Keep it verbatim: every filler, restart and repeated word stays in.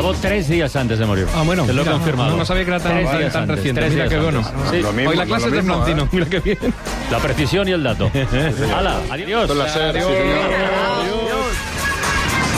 grabó tres días antes de morir. Ah, bueno. Te lo he mira, confirmado. No, no sabía que era tan, Tres tan, días tan antes, reciente. tres Mira días qué bueno. antes. Sí. Lo mismo, Hoy la clase lo es de mismo, Francino. ¿eh? Mira qué bien. La precisión y el dato. Hala, adiós. Con la SER, sí, señor. Adiós.